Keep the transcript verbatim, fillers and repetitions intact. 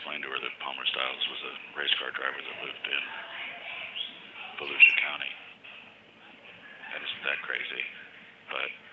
explained to her that Palmer Styles was a race car driver that lived in Volusia County. That isn't that crazy. But